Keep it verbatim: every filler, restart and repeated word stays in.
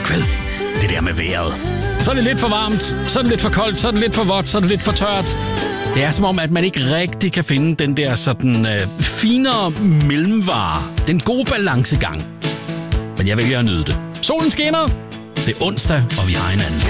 vel? Det der med vejret. Så er det lidt for varmt, så er det lidt for koldt, så er det lidt for vådt, så er det lidt for tørt. Det er som om, at man ikke rigtig kan finde den der sådan øh, finere mellemvare. Den gode balancegang. Men jeg vælger at nyde det. Solen skinner. Det er onsdag, og vi har hinanden.